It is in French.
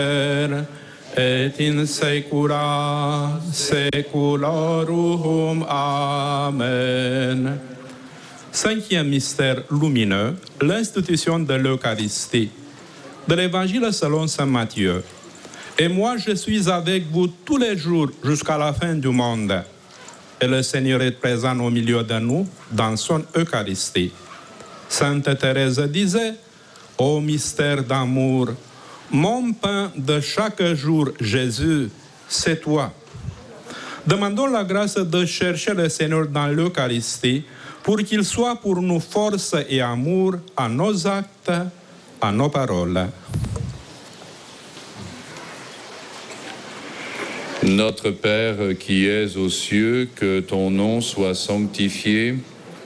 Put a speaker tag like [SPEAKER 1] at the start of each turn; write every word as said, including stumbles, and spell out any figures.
[SPEAKER 1] et in saecula saeculorum. Amen. Cinquième mystère lumineux, l'institution de l'Eucharistie. De l'Évangile selon saint Matthieu. Et moi, je suis avec vous tous les jours jusqu'à la fin du monde. Et le Seigneur est présent au milieu de nous dans son Eucharistie. Sainte Thérèse disait, ô mystère d'amour, mon pain de chaque jour, Jésus, c'est toi. Demandons la grâce de chercher le Seigneur dans l'Eucharistie pour qu'il soit pour nous force et amour à nos actes, à nos paroles.
[SPEAKER 2] Notre Père qui es aux cieux, que ton nom soit sanctifié,